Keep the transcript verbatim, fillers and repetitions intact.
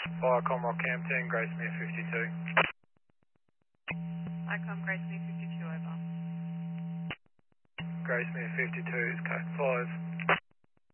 Viacom Rockhampton, Gracemere fifty-two. Icom Gracemere fifty-two, over. Gracemere fifty-two is code five.